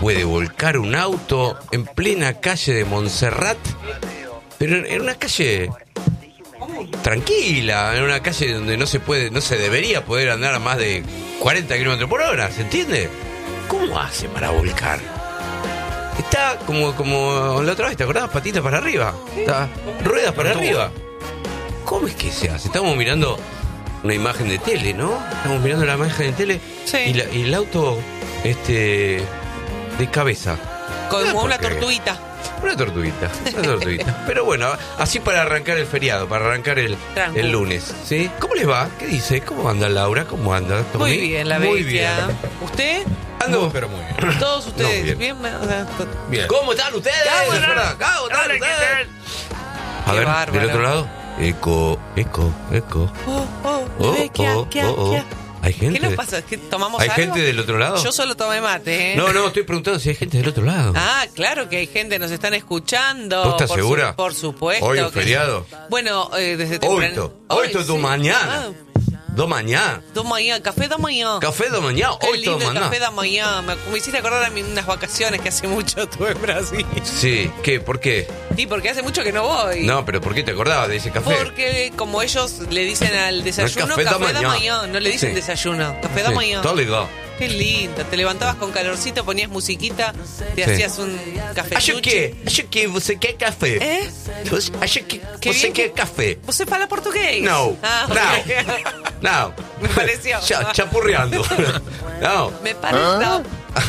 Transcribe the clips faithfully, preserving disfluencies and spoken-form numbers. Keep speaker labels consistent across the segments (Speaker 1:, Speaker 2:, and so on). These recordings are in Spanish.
Speaker 1: puede volcar un auto en plena calle de Montserrat? Pero en una calle tranquila, en una calle donde no se puede, no se debería poder andar a más de cuarenta kilómetros por hora, ¿se entiende? ¿Cómo hace para volcar? Está como, como la otra vez, ¿te acordás? Patitas para arriba. Está, ruedas para arriba. ¿Cómo es que se hace? Estamos mirando una imagen de tele, ¿no? Estamos mirando la imagen de tele.
Speaker 2: Sí.
Speaker 1: Y, la, y el auto, este, de cabeza.
Speaker 2: Como una
Speaker 1: ¿Por qué?
Speaker 2: tortuguita.
Speaker 1: Una tortuguita, una tortuguita. Pero bueno, así para arrancar el feriado, para arrancar el,
Speaker 2: Tranqui.
Speaker 1: el lunes, ¿sí? ¿Cómo les va? ¿Qué dice? ¿Cómo anda Laura? ¿Cómo anda Tommy?
Speaker 2: Muy bien, la
Speaker 1: Muy
Speaker 2: bestia.
Speaker 1: bien.
Speaker 2: ¿Usted?
Speaker 1: Ando.
Speaker 3: Muy, pero muy bien.
Speaker 2: Todos ustedes.
Speaker 1: No, bien.
Speaker 2: bien. O sea, to-
Speaker 3: Bien.
Speaker 1: ¿Cómo están ustedes?
Speaker 2: ¿Cómo están?
Speaker 1: ¿Cómo están ustedes? A
Speaker 2: Qué
Speaker 1: ver,
Speaker 2: bárbaro.
Speaker 1: del otro lado. Eco, eco, eco.
Speaker 2: Oh, oh,
Speaker 1: Oh,
Speaker 2: bestia,
Speaker 1: oh,
Speaker 2: ¿qué,
Speaker 1: oh, oh.
Speaker 2: qué?
Speaker 1: ¿Hay gente?
Speaker 2: ¿Qué nos pasa? ¿Es que tomamos
Speaker 1: ¿Hay
Speaker 2: algo?
Speaker 1: gente del otro lado?
Speaker 2: Yo solo tomé mate, ¿eh?
Speaker 1: No, no, estoy preguntando si hay gente del otro lado.
Speaker 2: Ah, claro que hay gente, nos están escuchando.
Speaker 1: ¿Vos estás
Speaker 2: por
Speaker 1: segura?
Speaker 2: Su, por supuesto.
Speaker 1: ¿Hoy es
Speaker 2: que-
Speaker 1: feriado?
Speaker 2: Bueno, eh, desde
Speaker 1: Hoy
Speaker 2: temprano.
Speaker 1: esto. Hoy esto es do
Speaker 2: sí.
Speaker 1: mañana.
Speaker 2: Ah,
Speaker 1: Do mañana.
Speaker 2: do mañana, café de mañana.
Speaker 1: Café de mañana.
Speaker 2: Qué
Speaker 1: Hoy
Speaker 2: lindo
Speaker 1: todo
Speaker 2: el
Speaker 1: mañana.
Speaker 2: café de mañana. Me, me hiciste acordar a mí unas vacaciones que hace mucho tuve en Brasil.
Speaker 1: Sí, ¿qué? ¿Por qué?
Speaker 2: Sí, porque hace mucho que no voy.
Speaker 1: No, pero ¿por qué te acordabas de ese café?
Speaker 2: Porque como ellos le dicen al desayuno,
Speaker 1: café
Speaker 2: café,
Speaker 1: de
Speaker 2: de
Speaker 1: mañana.
Speaker 2: mañana. No le dicen
Speaker 1: Sí.
Speaker 2: desayuno, café de
Speaker 1: Sí,
Speaker 2: mañana.
Speaker 1: todo legal.
Speaker 2: Qué lindo. Te levantabas con calorcito, ponías musiquita, te
Speaker 1: Sí.
Speaker 2: hacías un café.
Speaker 1: Acho que, acho que você quer café.
Speaker 2: ¿Eh?
Speaker 1: Você- Acho que
Speaker 2: Qué
Speaker 1: você
Speaker 2: bien
Speaker 1: quer
Speaker 2: que-
Speaker 1: café.
Speaker 2: ¿Vos fala portugués?
Speaker 1: No,
Speaker 2: Ah,
Speaker 1: no,
Speaker 2: ok.
Speaker 1: no.
Speaker 2: Me pareció.
Speaker 1: Cha- chapurreando. No.
Speaker 2: Me parece.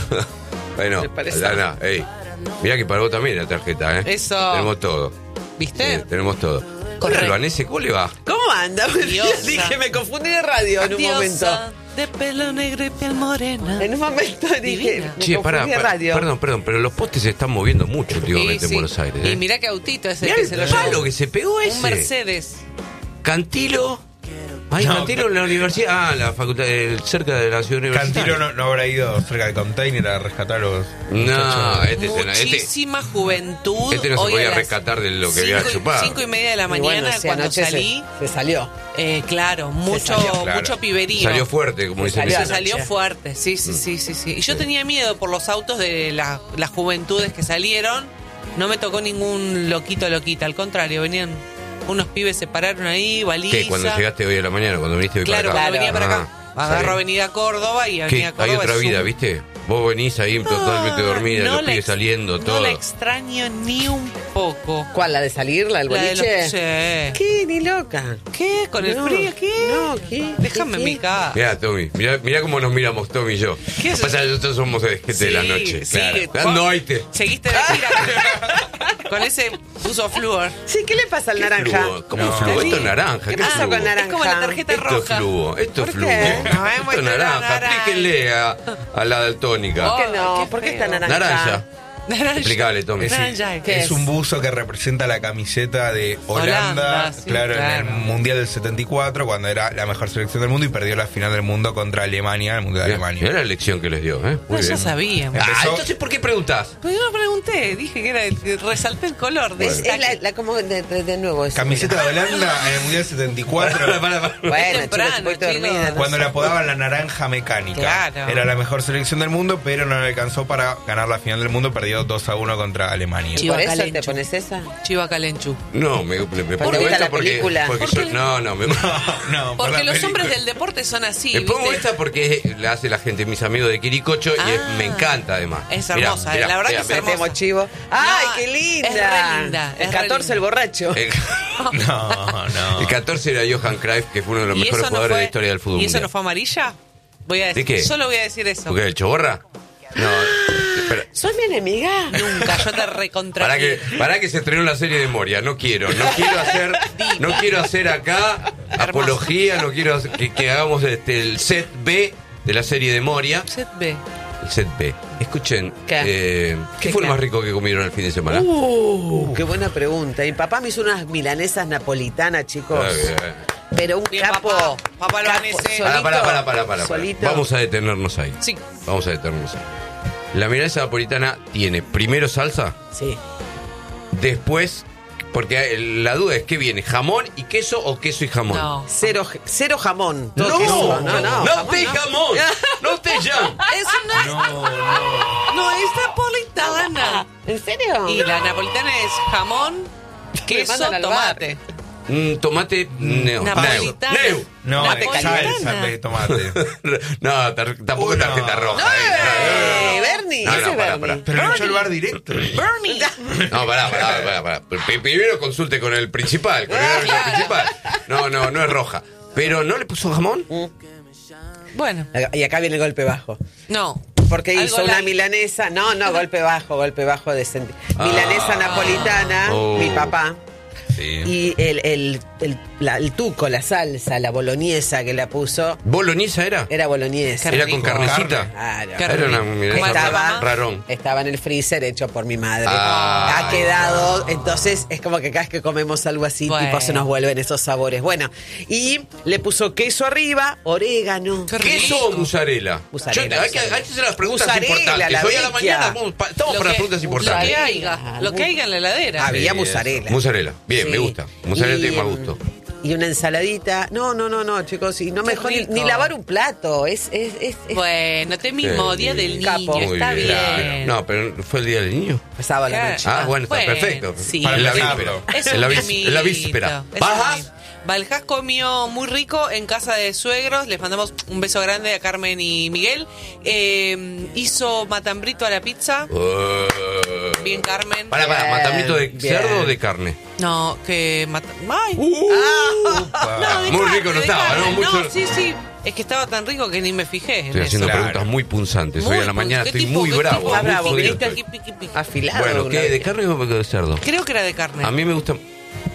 Speaker 1: Bueno,
Speaker 2: Me parece.
Speaker 1: Dana, ey. Mirá que para vos también la tarjeta, ¿eh?
Speaker 2: Eso.
Speaker 1: Tenemos todo.
Speaker 2: ¿Viste?
Speaker 1: Sí, tenemos todo.
Speaker 2: Correcto.
Speaker 1: Hola, Albanese, ¿cómo le va?
Speaker 4: ¿Cómo anda?
Speaker 2: Diosa.
Speaker 4: Dije, me confundí de radio en un
Speaker 2: Diosa
Speaker 4: momento.
Speaker 2: de pelo negro y piel morena.
Speaker 4: En un momento dije,
Speaker 2: Divina.
Speaker 4: me
Speaker 1: Che,
Speaker 4: confundí
Speaker 1: pará,
Speaker 4: de
Speaker 1: pará,
Speaker 4: radio.
Speaker 1: perdón, perdón, pero los postes se están moviendo mucho últimamente
Speaker 2: Sí, sí.
Speaker 1: en Buenos Aires, ¿eh?
Speaker 2: Y mirá qué autito ese
Speaker 1: Mirá
Speaker 2: que
Speaker 1: el
Speaker 2: se lo
Speaker 1: palo
Speaker 2: llevó.
Speaker 1: que se pegó ese.
Speaker 2: Un Mercedes.
Speaker 1: Cantilo. Ay,
Speaker 3: No,
Speaker 1: Cantilo en la universidad. Ah, la facultad, eh, cerca de la ciudad universitaria.
Speaker 3: Cantilo no, no habrá ido cerca del container a rescatar a los
Speaker 1: No,
Speaker 3: muchachos.
Speaker 1: este, se- este,
Speaker 2: Muchísima juventud.
Speaker 1: este no se
Speaker 2: Hoy
Speaker 1: podía
Speaker 2: a las
Speaker 1: rescatar de lo que había
Speaker 2: cinco y-
Speaker 1: chupado.
Speaker 2: Cinco y media de la
Speaker 4: Y
Speaker 2: mañana
Speaker 4: bueno, sí,
Speaker 2: cuando
Speaker 4: anoche se-
Speaker 2: salí.
Speaker 4: Se, salió.
Speaker 2: Eh, claro, mucho,
Speaker 4: salió,
Speaker 3: claro.
Speaker 2: mucho piberío.
Speaker 1: Salió fuerte, como
Speaker 4: Se
Speaker 1: dicen.
Speaker 4: salió
Speaker 2: Se
Speaker 1: ese.
Speaker 2: salió
Speaker 4: anoche.
Speaker 2: fuerte, sí, sí, sí, sí, sí. Y yo tenía miedo por los autos de la- las juventudes que salieron. No me tocó ningún loquito loquita, al contrario, venían unos pibes, se pararon ahí, baliza.
Speaker 1: ¿Qué? Cuando llegaste hoy a la mañana, cuando viniste hoy
Speaker 2: Claro,
Speaker 1: para acá.
Speaker 2: cuando venía para acá.
Speaker 1: Ah,
Speaker 2: Agarro
Speaker 1: sí.
Speaker 2: Avenida Córdoba y
Speaker 1: ¿Qué?
Speaker 2: Avenida Córdoba.
Speaker 1: Hay otra
Speaker 2: es
Speaker 1: vida,
Speaker 2: un-
Speaker 1: ¿viste? Vos venís ahí totalmente
Speaker 2: Ah,
Speaker 1: dormida,
Speaker 2: no
Speaker 1: los
Speaker 2: la
Speaker 1: pibes
Speaker 2: ex-
Speaker 1: saliendo,
Speaker 2: No
Speaker 1: todo.
Speaker 2: la extraño ni un poco.
Speaker 4: ¿Cuál? ¿La de salir? ¿La del
Speaker 2: La de
Speaker 4: boliche?
Speaker 2: los- sí.
Speaker 4: ¿Qué? Ni loca.
Speaker 2: ¿Qué? ¿Con el
Speaker 4: No,
Speaker 2: frío? ¿Qué?
Speaker 4: no, ¿qué?
Speaker 2: Déjame
Speaker 4: ¿Qué?
Speaker 2: en mi casa.
Speaker 1: Mirá, Tommy, mirá, mirá cómo nos miramos Tommy y yo.
Speaker 2: ¿Qué
Speaker 1: Lo
Speaker 2: es
Speaker 1: que pasa es
Speaker 2: eso?
Speaker 1: que nosotros somos de gente de la
Speaker 2: Sí,
Speaker 1: noche.
Speaker 2: sí.
Speaker 1: Claro.
Speaker 2: ¿Vos
Speaker 1: Dando oite.
Speaker 2: Seguiste de gira con, con ese uso flúor.
Speaker 4: Sí, ¿qué le pasa al
Speaker 1: ¿Qué
Speaker 4: naranja?
Speaker 1: fluo? ¿Cómo
Speaker 3: No.
Speaker 1: fluo? Esto es
Speaker 2: Sí.
Speaker 1: naranja.
Speaker 4: ¿Qué
Speaker 1: ¿Qué
Speaker 4: pasó
Speaker 1: fluo?
Speaker 4: con naranja?
Speaker 2: Es como la tarjeta
Speaker 1: Esto es
Speaker 2: roja.
Speaker 1: fluo, esto es
Speaker 4: ¿Por
Speaker 1: fluo.
Speaker 4: qué?
Speaker 2: No, es
Speaker 1: Esto es
Speaker 2: muestra
Speaker 1: naranja.
Speaker 2: naranja.
Speaker 1: Explíquenle a, a la daltónica.
Speaker 4: ¿Por qué no?
Speaker 2: Qué
Speaker 4: ¿Por qué
Speaker 2: feo.
Speaker 4: está naranja?
Speaker 1: Naranja.
Speaker 2: Naranja.
Speaker 1: Explícale, Tommy.
Speaker 3: Es,
Speaker 2: Naranja,
Speaker 4: ¿qué
Speaker 3: es
Speaker 4: es?
Speaker 3: un buzo que representa la camiseta de Holanda,
Speaker 2: Holanda, sí,
Speaker 3: claro,
Speaker 2: claro.
Speaker 3: en el Mundial del setenta y cuatro, cuando era la mejor selección del mundo y perdió la final del mundo contra Alemania, el Mundial de
Speaker 1: Mirá,
Speaker 3: Alemania.
Speaker 1: mirá la lección que les dio, ¿eh?
Speaker 2: No,
Speaker 1: Muy
Speaker 2: ya
Speaker 1: bien.
Speaker 2: sabíamos.
Speaker 1: Ah,
Speaker 3: Empezó-
Speaker 1: entonces, ¿por qué preguntás?
Speaker 2: Pero yo no pregunté, dije que era el, resalté el color de
Speaker 4: Es,
Speaker 2: esta-
Speaker 4: es la, la como de, de- de nuevo eso.
Speaker 3: Camiseta de Holanda en el Mundial setenta y cuatro.
Speaker 1: Para, para, para.
Speaker 4: Bueno,
Speaker 2: Es
Speaker 4: chicos,
Speaker 2: temprano,
Speaker 4: un poquito
Speaker 2: chicos.
Speaker 4: dormida. ¿no?
Speaker 3: Cuando la apodaban la naranja mecánica.
Speaker 2: Claro.
Speaker 3: Era la mejor selección del mundo, pero no le alcanzó para ganar la final del mundo, perdió dos a uno contra Alemania.
Speaker 2: Chiva
Speaker 4: ¿Por eso
Speaker 2: Calenchu.
Speaker 4: te pones esa?
Speaker 2: Chiva Calenchu.
Speaker 1: No, me, me, me
Speaker 4: ¿Te
Speaker 1: pongo
Speaker 4: gusta
Speaker 1: esta
Speaker 4: la
Speaker 1: porque,
Speaker 4: película?
Speaker 1: porque
Speaker 2: ¿Por
Speaker 1: yo,
Speaker 2: qué?
Speaker 1: no, no, me,
Speaker 3: No, no, por
Speaker 2: Porque
Speaker 3: la
Speaker 2: los hombres
Speaker 3: película.
Speaker 2: del deporte son así.
Speaker 1: me pongo
Speaker 2: ¿viste?
Speaker 1: esta porque la hace la gente, mis amigos de Quiricocho, y es-
Speaker 2: Ah.
Speaker 1: me encanta además.
Speaker 2: Es
Speaker 1: Mirá,
Speaker 2: hermosa,
Speaker 1: mirá,
Speaker 2: la verdad
Speaker 1: mirá,
Speaker 2: que es
Speaker 1: mirá.
Speaker 2: hermosa.
Speaker 4: Metemos chivo. ¡Ay,
Speaker 2: No,
Speaker 4: qué linda!
Speaker 2: es re linda,
Speaker 4: El
Speaker 2: es re
Speaker 4: catorce,
Speaker 2: linda.
Speaker 4: el borracho.
Speaker 1: El,
Speaker 3: No, no.
Speaker 1: el catorce era Johan Cruyff, que fue uno de los
Speaker 2: ¿Y
Speaker 1: mejores
Speaker 2: eso no
Speaker 1: jugadores
Speaker 2: fue-
Speaker 1: de la historia del fútbol
Speaker 2: ¿Y eso
Speaker 1: mundial.
Speaker 2: no fue amarilla? Voy a decir,
Speaker 1: ¿De qué?
Speaker 2: Solo voy a decir eso.
Speaker 1: ¿Por qué, el Choborra? No, espera.
Speaker 4: ¿Sos mi enemiga?
Speaker 2: Nunca, yo te recontra.
Speaker 1: Para que, para que se estrenó la serie de Moria, no quiero, no quiero hacer, no quiero hacer acá apología, no quiero hacer- que, que hagamos este, el set B de la serie de Moria,
Speaker 2: Set B.
Speaker 1: el set B. Escuchen,
Speaker 4: ¿Qué?
Speaker 1: eh, ¿qué,
Speaker 4: ¿Qué,
Speaker 1: fue
Speaker 4: qué?
Speaker 1: lo más rico que comieron el fin de semana?
Speaker 4: Uh, qué buena pregunta. Mi papá me hizo unas milanesas napolitanas, chicos.
Speaker 1: Ah, bien.
Speaker 4: Pero un
Speaker 2: Bien,
Speaker 4: capo.
Speaker 2: papá. Papá lo
Speaker 4: capo,
Speaker 2: vanece.
Speaker 4: solito,
Speaker 1: Para, para, para, para, para.
Speaker 4: solito.
Speaker 1: Vamos a detenernos ahí.
Speaker 2: Sí.
Speaker 1: Vamos a detenernos ahí. La milanesa napolitana tiene primero salsa,
Speaker 4: Sí.
Speaker 1: después, porque la duda es ¿qué viene? ¿Jamón y queso o queso y jamón?
Speaker 2: No.
Speaker 4: Cero, cero jamón.
Speaker 1: No,
Speaker 4: Todo queso. no, no.
Speaker 1: no te jamón, no te jam.
Speaker 2: Es una.
Speaker 3: No, no.
Speaker 2: No, esta napolitana.
Speaker 4: ¿En serio?
Speaker 2: Y la napolitana es jamón, queso,
Speaker 4: mandan al
Speaker 2: tomate.
Speaker 1: Mm, tomate neo.
Speaker 2: Napolitana.
Speaker 1: Neo.
Speaker 3: No,
Speaker 2: Tomate
Speaker 3: es
Speaker 2: caliente.
Speaker 3: salsa en vez de tomate.
Speaker 1: No, tar- tampoco
Speaker 3: Uy, no.
Speaker 1: tarjeta roja.
Speaker 4: Eh,
Speaker 1: eh.
Speaker 4: Bernie,
Speaker 1: No,
Speaker 4: ese
Speaker 1: no,
Speaker 4: es
Speaker 1: pará,
Speaker 4: Bernie.
Speaker 1: pará.
Speaker 3: Pero le echó el bar directo.
Speaker 2: Bernie.
Speaker 1: No, pará, pará, pará, pará. P- Primero consulte con el principal, con el árbitro principal. No, no, no es roja. Pero ¿no le puso jamón?
Speaker 2: Bueno,
Speaker 4: Y acá viene el golpe bajo.
Speaker 2: no.
Speaker 4: Porque
Speaker 2: Algo
Speaker 4: hizo una
Speaker 2: light.
Speaker 4: milanesa, no, no, golpe bajo, golpe bajo de senti- milanesa napolitana,
Speaker 1: Oh.
Speaker 4: mi papá.
Speaker 3: Sí.
Speaker 4: Y el, el, el, la- el tuco, la salsa, la boloñesa que la puso,
Speaker 1: ¿Boloñesa era?
Speaker 4: era boloñesa.
Speaker 2: Qué
Speaker 1: ¿Era
Speaker 2: rico.
Speaker 1: con carnecita?
Speaker 4: Claro.
Speaker 2: Qué
Speaker 1: Era una
Speaker 2: rico.
Speaker 1: milanesa
Speaker 2: ¿Cómo hacía
Speaker 4: Estaba-
Speaker 2: mamá?
Speaker 1: rarón.
Speaker 4: Estaba en el freezer hecho por mi madre.
Speaker 1: Ah.
Speaker 4: ha quedado, entonces es como que cada vez que comemos algo así,
Speaker 2: Bueno.
Speaker 4: tipo se nos vuelven esos sabores. Bueno, y le puso queso arriba, orégano.
Speaker 2: Qué rico.
Speaker 1: ¿Queso o mozzarella?
Speaker 4: Mozzarella,
Speaker 1: Yo- hay, que, hay que hacer las preguntas
Speaker 4: Mozzarella,
Speaker 1: importantes.
Speaker 4: la
Speaker 1: Hoy a la
Speaker 4: vecchia.
Speaker 1: mañana vamos pa- estamos
Speaker 2: Lo
Speaker 1: para las
Speaker 2: que-
Speaker 1: preguntas
Speaker 2: Lo
Speaker 1: importantes.
Speaker 2: que haya, lo que haya en la heladera.
Speaker 4: Había
Speaker 3: Sí,
Speaker 4: mozzarella.
Speaker 1: Mozzarella. Bien,
Speaker 4: Sí.
Speaker 1: me gusta. Mozzarella
Speaker 4: Y,
Speaker 1: tiene más
Speaker 4: em,
Speaker 1: gusto.
Speaker 4: Y una ensaladita. No, no, no, no, chicos. Y no me
Speaker 2: Qué
Speaker 4: dejó ni,
Speaker 2: rico.
Speaker 4: ni lavar un plato. Es, es, es, es
Speaker 2: Bueno, te mismo,
Speaker 1: Qué
Speaker 2: día del
Speaker 4: capo.
Speaker 2: niño,
Speaker 1: Muy
Speaker 2: está
Speaker 1: bien.
Speaker 2: bien.
Speaker 1: No, pero ¿fue el día del niño?
Speaker 4: sábado a la
Speaker 2: Claro.
Speaker 4: noche.
Speaker 1: Ah, bueno, está
Speaker 2: Bueno,
Speaker 1: perfecto.
Speaker 2: sí.
Speaker 1: Para la
Speaker 3: Para
Speaker 1: víspera.
Speaker 3: empezarlo.
Speaker 2: Es
Speaker 1: En
Speaker 2: un
Speaker 1: la, vis-
Speaker 2: mimito,
Speaker 1: en la víspera.
Speaker 2: es un
Speaker 1: ¿Bajas?
Speaker 2: mimito. Valjás comió muy rico en casa de suegros. Les mandamos un beso grande a Carmen y Miguel. Eh, hizo matambrito a la pizza.
Speaker 1: Uh,
Speaker 2: Bien, Carmen.
Speaker 1: Para, para,
Speaker 4: Bien,
Speaker 1: ¿matambrito de
Speaker 4: bien.
Speaker 1: cerdo o de carne?
Speaker 2: No, que mata... ¡Ay!
Speaker 3: Upa.
Speaker 2: No, de
Speaker 1: Muy
Speaker 2: carne,
Speaker 1: rico no
Speaker 2: de
Speaker 1: estaba,
Speaker 2: carne.
Speaker 1: ¿no? Mucho-
Speaker 2: sí, sí. Es que estaba tan rico que ni me fijé en
Speaker 1: Estoy
Speaker 2: eso.
Speaker 1: haciendo
Speaker 3: Claro.
Speaker 1: preguntas muy punzantes. Hoy
Speaker 2: Muy
Speaker 1: a la mañana
Speaker 2: ¿qué
Speaker 1: estoy
Speaker 2: tipo-
Speaker 1: muy
Speaker 2: qué
Speaker 1: bravo.
Speaker 2: tipo?
Speaker 1: muy
Speaker 4: Ah, bravo,
Speaker 1: jodido
Speaker 4: viniste
Speaker 1: estoy.
Speaker 2: Piqui, piqui, piqui.
Speaker 4: Afilado.
Speaker 1: Bueno, ¿qué?
Speaker 4: una-
Speaker 1: ¿De carne o de cerdo?
Speaker 2: Creo que era de carne.
Speaker 1: A mí me gusta.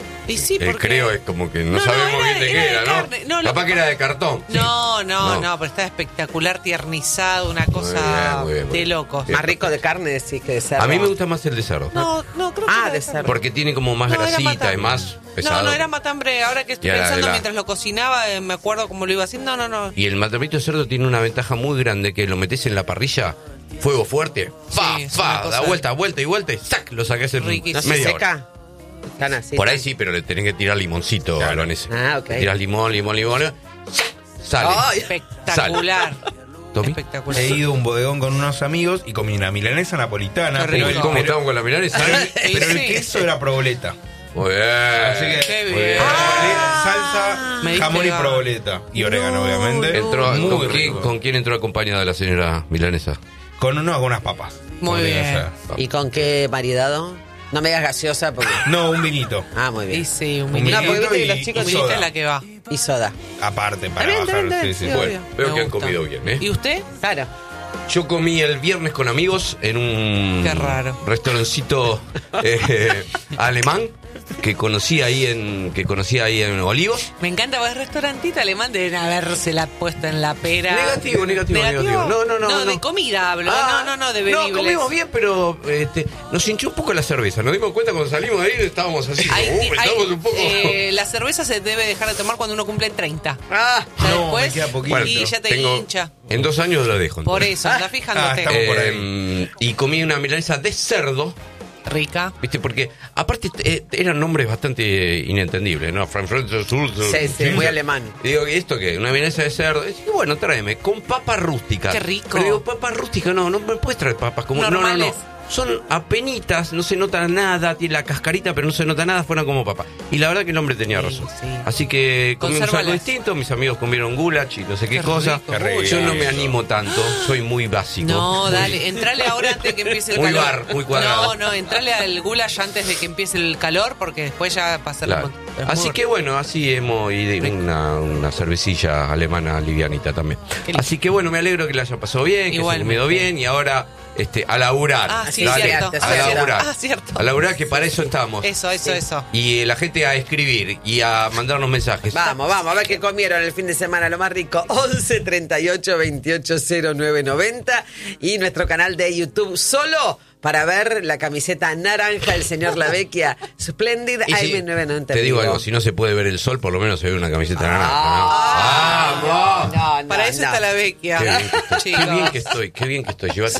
Speaker 2: Y sí,
Speaker 1: El
Speaker 2: porque...
Speaker 1: creo es como que no,
Speaker 2: No, no,
Speaker 1: sabemos
Speaker 2: era
Speaker 1: bien
Speaker 2: de-
Speaker 1: de
Speaker 2: era
Speaker 1: qué
Speaker 2: de
Speaker 1: era,
Speaker 2: carne.
Speaker 1: ¿no?
Speaker 2: No, lo
Speaker 1: Capaz
Speaker 2: que
Speaker 1: que era de cartón.
Speaker 2: No, no,
Speaker 1: No.
Speaker 2: no, pero está espectacular, tiernizado, una cosa
Speaker 1: bien, muy bien, muy
Speaker 2: de
Speaker 1: bien.
Speaker 2: locos.
Speaker 1: Bien.
Speaker 4: Más rico de carne, sí, que de cerdo.
Speaker 1: A mí me gusta más el de cerdo.
Speaker 2: No, no, creo que
Speaker 4: Ah,
Speaker 2: era
Speaker 4: de
Speaker 2: carne.
Speaker 4: cerdo.
Speaker 1: Porque tiene como más
Speaker 2: No, era
Speaker 1: grasita,
Speaker 2: matambre.
Speaker 1: es más pesado.
Speaker 2: No, no era matambre. Ahora que estoy
Speaker 1: Y era
Speaker 2: pensando
Speaker 1: de la-
Speaker 2: mientras lo cocinaba, eh, me acuerdo cómo lo iba haciendo. No, no, no.
Speaker 1: Y el matambrito de cerdo tiene una ventaja muy grande, que lo metes en la parrilla, fuego fuerte, fa,
Speaker 2: Sí, es
Speaker 1: fa,
Speaker 2: una
Speaker 1: da
Speaker 2: cosa-
Speaker 1: vuelta, vuelta y vuelta y ¡sac! Lo sacás en
Speaker 2: Riquísimo.
Speaker 4: ¿No se
Speaker 1: media hora.
Speaker 4: seca? Están así.
Speaker 1: Por ahí sí, pero le tenés que tirar limoncito
Speaker 3: Claro.
Speaker 1: a Albanese.
Speaker 4: Ah, ok.
Speaker 1: Le tirás limón, limón, limón, ¡sac! Sale.
Speaker 4: Ay.
Speaker 2: Espectacular.
Speaker 1: ¿Tommy?
Speaker 2: Espectacular.
Speaker 3: He ido a un bodegón con unos amigos y comí una milanesa napolitana.
Speaker 2: Qué
Speaker 3: Pero
Speaker 2: rico.
Speaker 3: el,
Speaker 1: ¿Cómo
Speaker 3: pero-
Speaker 1: estamos con la milanesa?
Speaker 3: pero el-
Speaker 2: Sí,
Speaker 3: pero el
Speaker 2: sí.
Speaker 3: queso era proboleta.
Speaker 1: Muy bien.
Speaker 3: Así que
Speaker 2: Qué
Speaker 1: Muy
Speaker 2: bien.
Speaker 1: bien.
Speaker 3: proboleta, salsa,
Speaker 2: Me
Speaker 3: jamón y
Speaker 2: diste
Speaker 3: proboleta. Y orégano, obviamente.
Speaker 1: Entró,
Speaker 3: Muy
Speaker 1: ¿con,
Speaker 3: rico.
Speaker 1: quién, ¿Con quién entró acompañada la señora milanesa?
Speaker 3: Con, uno, con unas papas.
Speaker 2: Muy
Speaker 3: Podría
Speaker 2: bien.
Speaker 3: ser.
Speaker 4: ¿Y con qué variedad? No me digas gaseosa porque...
Speaker 3: No, un vinito.
Speaker 4: Ah, muy
Speaker 2: Y
Speaker 4: bien.
Speaker 2: sí, un
Speaker 3: Un
Speaker 2: vinito.
Speaker 4: No, porque viste que
Speaker 3: y-
Speaker 4: los chicos...
Speaker 3: y
Speaker 2: Un vinito
Speaker 3: soda.
Speaker 2: es la que va.
Speaker 4: Y soda.
Speaker 3: Aparte, para
Speaker 4: Está bien,
Speaker 3: bajar.
Speaker 4: está bien,
Speaker 3: Sí, sí.
Speaker 4: sí,
Speaker 1: Bueno,
Speaker 4: obvio.
Speaker 1: veo
Speaker 2: Me
Speaker 1: que han
Speaker 2: gusta.
Speaker 1: comido bien, ¿eh?
Speaker 2: ¿Y usted?
Speaker 4: Claro.
Speaker 1: Yo comí el viernes con amigos en un
Speaker 2: Qué raro.
Speaker 1: restaurancito eh, alemán que conocí ahí en que conocí ahí en Olivos.
Speaker 2: Me encanta, vos restaurantito alemán deben habérsela puesto en la pera.
Speaker 1: Negativo, negativo, negativo. No, no, no,
Speaker 2: No, de
Speaker 1: no.
Speaker 2: comida hablo.
Speaker 1: Ah,
Speaker 2: no, no, no, de
Speaker 1: No,
Speaker 2: bebibles.
Speaker 1: comimos bien, pero este, nos hinchó un poco la cerveza. Nos dimos cuenta cuando salimos de ahí estábamos así,
Speaker 2: Hay-
Speaker 1: como, uh,
Speaker 2: hay-
Speaker 1: estábamos un poco.
Speaker 2: eh, la cerveza se debe dejar de tomar cuando uno cumple treinta.
Speaker 4: Ah,
Speaker 2: Ya
Speaker 3: No,
Speaker 2: después,
Speaker 3: me queda poquito.
Speaker 1: Bueno,
Speaker 2: y ya te
Speaker 1: tengo-
Speaker 2: hincha.
Speaker 1: En dos años lo dejo.
Speaker 2: Por
Speaker 1: entonces.
Speaker 2: eso, anda fijándote.
Speaker 3: Ah, estamos por ahí.
Speaker 1: Eh, y comí una milanesa de cerdo.
Speaker 2: Rica.
Speaker 1: ¿Viste? Porque aparte eh, eran nombres bastante inentendibles, ¿no? Frankfurter Sur.
Speaker 4: sí, sí, muy alemán.
Speaker 1: Y digo, ¿y esto qué? ¿Una milanesa de cerdo? Y digo, bueno, tráeme, con papas rústicas.
Speaker 2: Qué rico.
Speaker 1: Pero digo, papas rústicas, no, no me puedes traer papas como... No, no,
Speaker 2: Normales.
Speaker 1: no. Son apenitas, no se nota nada, tiene la cascarita, pero no se nota nada, fueron como papas. Y la verdad que el hombre tenía
Speaker 2: Sí,
Speaker 1: razón.
Speaker 2: sí.
Speaker 1: Así que comimos algo
Speaker 2: Consérvalas.
Speaker 1: distinto, mis amigos comieron goulash y no sé qué,
Speaker 2: Qué
Speaker 1: cosa.
Speaker 2: rico,
Speaker 3: Qué rico.
Speaker 1: Yo no me animo tanto, soy muy básico.
Speaker 2: No,
Speaker 1: Muy-
Speaker 2: dale, entrale ahora antes de que empiece el
Speaker 1: Muy
Speaker 2: calor.
Speaker 1: bar, muy cuadrado.
Speaker 2: No, no, entrale al goulash antes de que empiece el calor porque después ya va a ser
Speaker 1: Claro.
Speaker 2: la mon- es
Speaker 1: Así
Speaker 2: muy-
Speaker 1: que bueno, así hemos ido una, una cervecilla alemana livianita también.
Speaker 2: Qué lindo.
Speaker 1: Así que bueno, me alegro que la haya pasado bien, que se
Speaker 2: Igualmente.
Speaker 1: comido bien y ahora este, a laburar.
Speaker 2: Ah, sí,
Speaker 1: Dale,
Speaker 2: cierto.
Speaker 1: a
Speaker 4: cierto.
Speaker 1: laburar.
Speaker 2: Ah, cierto.
Speaker 1: A laburar, que para eso estamos.
Speaker 2: Eso, eso, eso.
Speaker 1: Y eh, la gente a escribir y a mandarnos mensajes.
Speaker 4: Vamos, vamos, a ver qué comieron el fin de semana, lo más rico. once treinta y ocho veintiocho cero nueve noventa y nuestro canal de YouTube solo para ver la camiseta naranja del señor La Vecchia. Splendid
Speaker 1: Y si-
Speaker 4: A M novecientos noventa.
Speaker 1: te digo
Speaker 4: vivo.
Speaker 1: algo, si no se puede ver el sol, por lo menos se ve una camiseta naranja. ¿no?
Speaker 4: Ah,
Speaker 1: ¡Vamos!
Speaker 4: no, no,
Speaker 2: Para eso
Speaker 4: no.
Speaker 2: está la vecchia.
Speaker 1: Qué bien que estoy,
Speaker 2: Chicos.
Speaker 1: qué bien que estoy, qué bien que estoy. Llévate.
Speaker 2: Sí.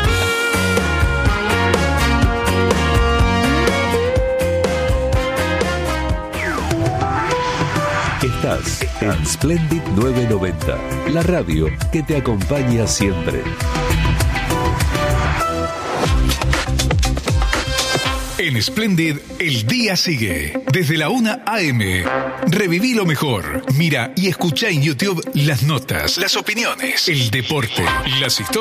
Speaker 5: Estás en Splendid novecientos noventa, la radio que te acompaña siempre.
Speaker 6: En Splendid, el día sigue. Desde la una a eme. Reviví lo mejor. Mira y escucha en YouTube las notas, las opiniones, el deporte, las historias.